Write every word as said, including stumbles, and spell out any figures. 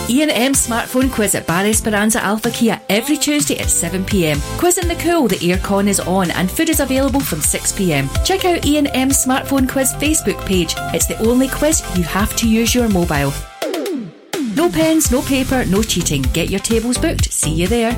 E and M Smartphone Quiz at Bar Esperanza Alpha Kia every Tuesday at seven p m. Quiz in the cool, the aircon is on and food is available from six p m. Check out E and M Smartphone Quiz Facebook page. It's the only quiz you have to use your mobile. No pens, no paper, no cheating. Get your tables booked. See you there.